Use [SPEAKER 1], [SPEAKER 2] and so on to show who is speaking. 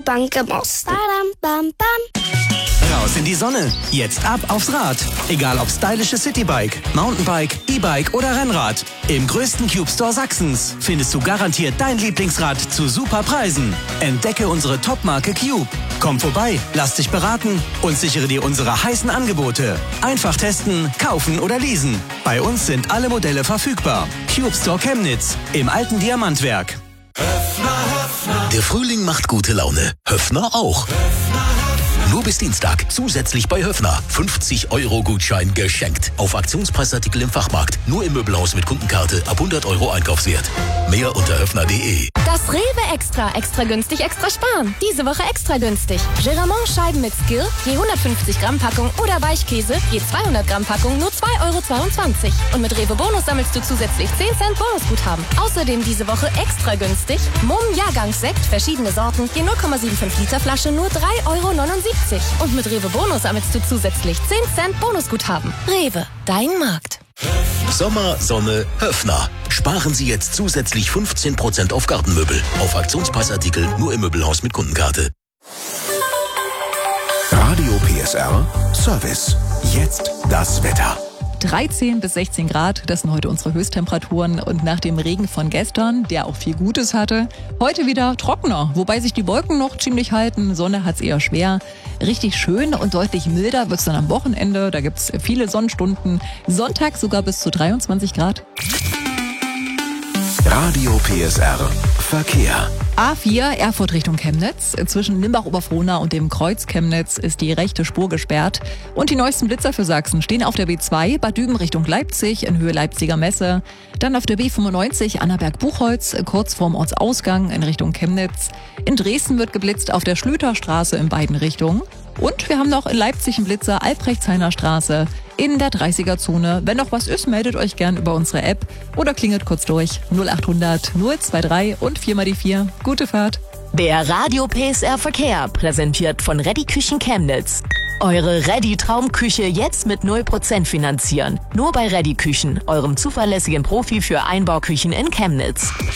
[SPEAKER 1] Bank gemusst. Badam, bam, bam.
[SPEAKER 2] Raus in die Sonne. Jetzt ab aufs Rad. Egal ob stylisches Citybike, Mountainbike, E-Bike oder Rennrad. Im größten Cube Store Sachsens findest du garantiert dein Lieblingsrad zu super Preisen. Entdecke unsere Top-Marke Cube. Komm vorbei, lass dich beraten und sichere dir unsere heißen Angebote. Einfach testen, kaufen oder leasen. Bei uns sind alle Modelle verfügbar. Cube Store Chemnitz im alten Diamantwerk.
[SPEAKER 3] Der Frühling macht gute Laune. Höffner auch. Nur bis Dienstag zusätzlich bei Höffner 50-Euro-Gutschein geschenkt. Auf Aktionspreisartikel im Fachmarkt. Nur im Möbelhaus mit Kundenkarte ab 100 Euro Einkaufswert. Mehr unter höffner.de.
[SPEAKER 4] Das Rewe Extra günstig, extra sparen. Diese Woche extra günstig. Geramont-Scheiben mit Skill, je 150 Gramm Packung oder Weichkäse, je 200 Gramm Packung, nur 2,22 Euro. Und mit Rewe Bonus sammelst du zusätzlich 10 Cent Bonusguthaben. Außerdem diese Woche extra günstig. Mumm Jahrgangssekt, verschiedene Sorten, je 0,75 Liter Flasche, nur 3,79 Euro. Und mit Rewe Bonus sammelst du zusätzlich 10 Cent Bonusguthaben. Rewe, dein Markt.
[SPEAKER 3] Sommer, Sonne, Höffner. Sparen Sie jetzt zusätzlich 15% auf Gartenmöbel. Auf Aktionspreisartikel nur im Möbelhaus mit Kundenkarte.
[SPEAKER 5] Radio PSR Service. Jetzt das Wetter.
[SPEAKER 6] 13 bis 16 Grad, das sind heute unsere Höchsttemperaturen. Und nach dem Regen von gestern, der auch viel Gutes hatte, heute wieder trockener. Wobei sich die Wolken noch ziemlich halten, Sonne hat's eher schwer. Richtig schön und deutlich milder wird's dann am Wochenende. Da gibt's viele Sonnenstunden. Sonntag sogar bis zu 23 Grad.
[SPEAKER 5] Radio PSR Verkehr.
[SPEAKER 6] A4 Erfurt Richtung Chemnitz. Zwischen Limbach-Oberfrohna und dem Kreuz Chemnitz ist die rechte Spur gesperrt. Und die neuesten Blitzer für Sachsen stehen auf der B2 Bad Düben Richtung Leipzig in Höhe Leipziger Messe. Dann auf der B95 Annaberg-Buchholz kurz vorm Ortsausgang in Richtung Chemnitz. In Dresden wird geblitzt auf der Schlüterstraße in beiden Richtungen. Und wir haben noch in Leipzig einen Blitzer Albrechtshainer Straße in der 30er-Zone. Wenn noch was ist, meldet euch gern über unsere App oder klingelt kurz durch 0800 023 und 4 mal die 4. Gute Fahrt.
[SPEAKER 7] Der Radio PSR Verkehr, präsentiert von Reddy Küchen Chemnitz. Eure Reddy Traumküche jetzt mit 0% finanzieren. Nur bei Reddy Küchen, eurem zuverlässigen Profi für Einbauküchen in Chemnitz.